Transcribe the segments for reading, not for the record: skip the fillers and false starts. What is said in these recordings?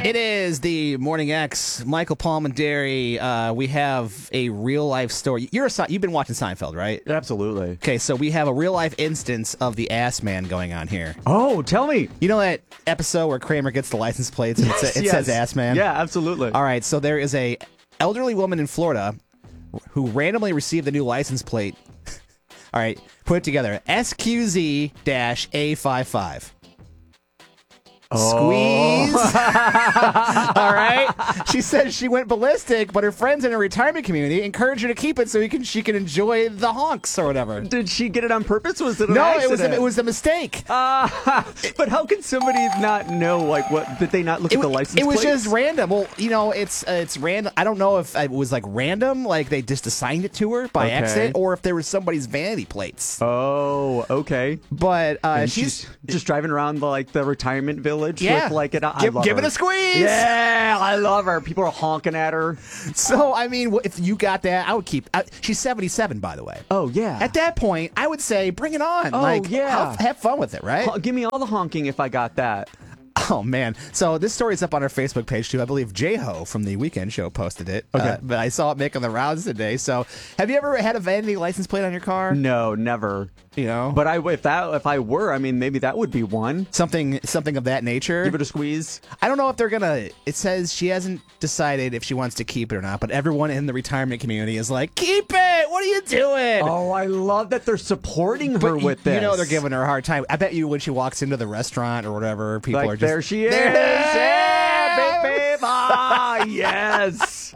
It is the Morning X. Michael Palminteri. We have a real life story. You've been watching Seinfeld, right? Absolutely. Okay, so we have a real life instance of the ass man going on here. Oh, tell me. You know that episode where Kramer gets the license plates and it says ass man? Yeah, absolutely. All right, so there is a elderly woman in Florida who randomly received the new license plate. All right, put it together. SQZ-A55. Squeeze. All right. She says she went ballistic, but her friends in her retirement community encouraged her to keep it so she can enjoy the honks or whatever. Did she get it on purpose? Was it an No, accident? it was a mistake. But how can somebody not know? Like, what did they not look at the license plate? It was just random. Well, it's random. I don't know if it was like random, like they just assigned it to her by accident, or if there was somebody's vanity plates. Oh, okay. But she's just driving around the retirement village. Yeah, with like give it a squeeze. Yeah, I love her. People are honking at her. So I mean, if you got that, I would keep. She's 77, by the way. Oh yeah. At that point, I would say bring it on. Oh yeah. Have fun with it, right? Give me all the honking if I got that. Oh, man. So this story is up on our Facebook page, too. I believe J-Ho from the Weekend Show posted it. Okay. But I saw it making the rounds today. So have you ever had a vanity license plate on your car? No, never. You know? But if I were, I mean, maybe that would be one. Something of that nature. Give it a squeeze. I don't know if they're going to... It says she hasn't decided if she wants to keep it or not, but everyone in the retirement community is like, keep it! What are you doing? Oh, I love that they're supporting her with this. You know they're giving her a hard time. I bet you when she walks into the restaurant or whatever, people are just... There she is! Yeah, big babe! Ah, yes!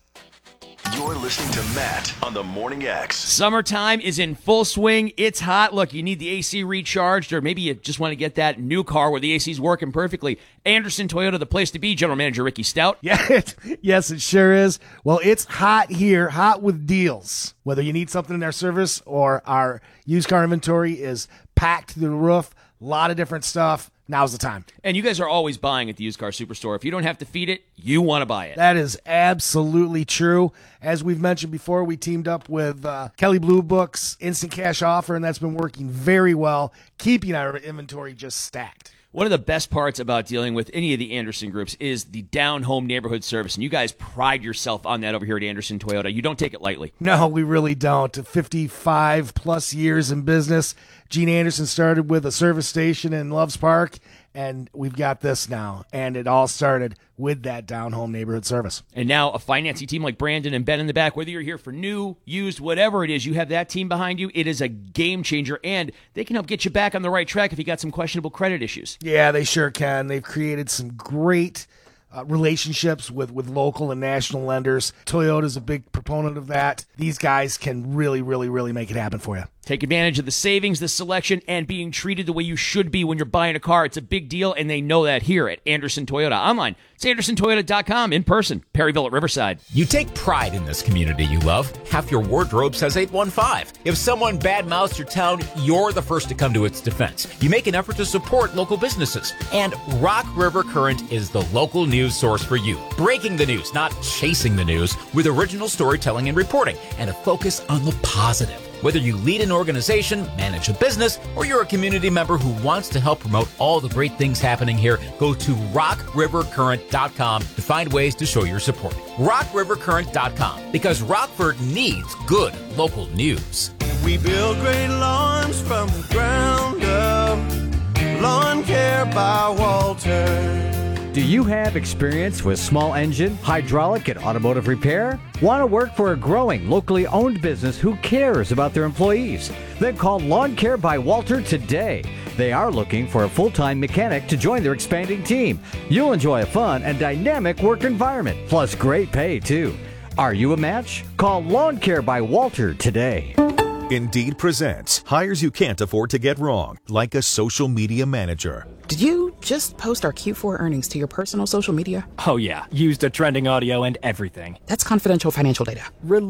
You're listening to Matt on the Morning X. Summertime is in full swing. It's hot. Look, you need the AC recharged, or maybe you just want to get that new car where the AC's working perfectly. Anderson Toyota, the place to be. General Manager Ricky Stout. Yeah, yes, it sure is. Well, it's hot here, hot with deals. Whether you need something in our service or our used car inventory is packed to the roof, a lot of different stuff. Now's the time. And you guys are always buying at the used car superstore. If you don't have to feed it, you want to buy it. That is absolutely true. As we've mentioned before, we teamed up with Kelly Blue Book's Instant Cash Offer, and that's been working very well, keeping our inventory just stacked. One of the best parts about dealing with any of the Anderson groups is the down-home neighborhood service, and you guys pride yourself on that over here at Anderson Toyota. You don't take it lightly. No, we really don't. 55-plus years in business. Gene Anderson started with a service station in Loves Park, and we've got this now. And it all started with that down-home neighborhood service. And now a financing team like Brandon and Ben in the back, whether you're here for new, used, whatever it is, you have that team behind you. It is a game changer, and they can help get you back on the right track if you got some questionable credit issues. Yeah, they sure can. They've created some great relationships with local and national lenders. Toyota's a big proponent of that. These guys can really, really, really make it happen for you. Take advantage of the savings, the selection, and being treated the way you should be when you're buying a car. It's a big deal, and they know that here at Anderson Toyota. Online, it's AndersonToyota.com. In person, Perryville at Riverside. You take pride in this community you love. Half your wardrobe says 815. If someone badmouths your town, you're the first to come to its defense. You make an effort to support local businesses. And Rock River Current is the local news source for you. Breaking the news, not chasing the news, with original storytelling and reporting, and a focus on the positive. Whether you lead an organization, manage a business, or you're a community member who wants to help promote all the great things happening here, go to rockrivercurrent.com to find ways to show your support. rockrivercurrent.com, because Rockford needs good local news. We build great lawns from the ground up. Lawn Care by Walter. Do you have experience with small engine, hydraulic, and automotive repair? Want to work for a growing, locally owned business who cares about their employees? Then call Lawn Care by Walter today. They are looking for a full-time mechanic to join their expanding team. You'll enjoy a fun and dynamic work environment, plus great pay, too. Are you a match? Call Lawn Care by Walter today. Indeed presents hires you can't afford to get wrong, like a social media manager. Did you just post our Q4 earnings to your personal social media? Oh yeah, used a trending audio and everything. That's confidential financial data.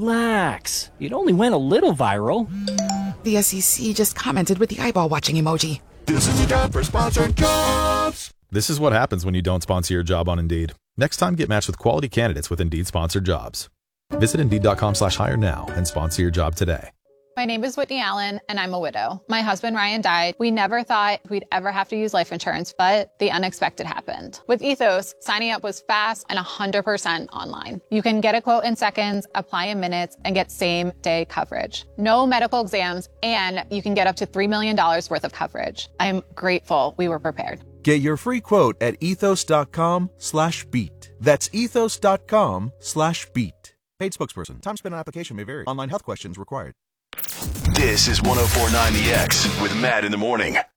Relax. It only went a little viral. The SEC just commented with the eyeball watching emoji. This is your job for sponsored jobs. This is what happens when you don't sponsor your job on Indeed. Next time, get matched with quality candidates with Indeed sponsored jobs. Visit Indeed.com/hire now and sponsor your job today. My name is Whitney Allen, and I'm a widow. My husband, Ryan, died. We never thought we'd ever have to use life insurance, but the unexpected happened. With Ethos, signing up was fast and 100% online. You can get a quote in seconds, apply in minutes, and get same-day coverage. No medical exams, and you can get up to $3 million worth of coverage. I'm grateful we were prepared. Get your free quote at ethos.com/beat. That's ethos.com/beat. Paid spokesperson. Time spent on application may vary. Online health questions required. This is 104.9 The X with Matt in the morning.